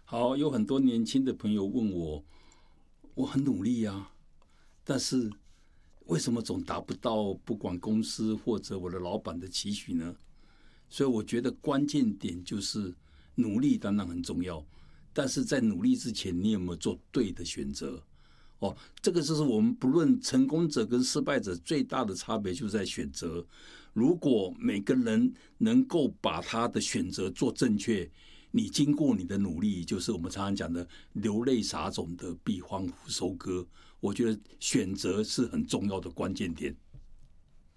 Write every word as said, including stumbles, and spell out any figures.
好，有很多年轻的朋友问我，我很努力啊，但是为什么总达不到不管公司或者我的老板的期许呢？所以我觉得关键点就是努力当然很重要，但是在努力之前，你有没有做对的选择？哦，这个就是我们不论成功者跟失败者最大的差别，就在选择。如果每个人能够把他的选择做正确，你经过你的努力，就是我们常常讲的流泪撒种的必欢呼收割。我觉得选择是很重要的关键点。